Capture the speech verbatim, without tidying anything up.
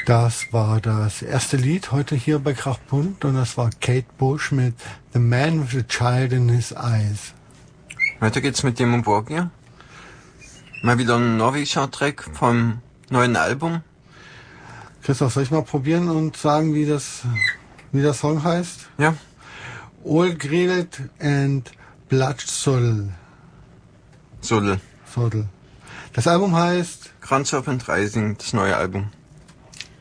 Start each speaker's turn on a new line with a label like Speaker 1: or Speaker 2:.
Speaker 1: Das war das erste Lied heute hier bei Krachbunt und das war Kate Bush mit The Man with the Child in His Eyes.
Speaker 2: Weiter geht's mit dem Borgia. Mal wieder ein norwegischer Track vom neuen Album.
Speaker 1: Christoph, soll ich mal probieren und sagen, wie das, wie der Song heißt?
Speaker 2: Ja.
Speaker 1: Olgrillet and Bloodsoul.
Speaker 2: Soll.
Speaker 1: Soll. Das Album heißt
Speaker 2: Grand Serpent Rising, das neue Album.